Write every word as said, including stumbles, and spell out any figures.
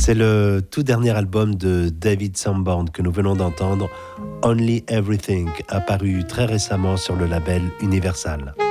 C'est le tout dernier album de David Sanborn que nous venons d'entendre, Only Everything, apparu très récemment sur le label Universal.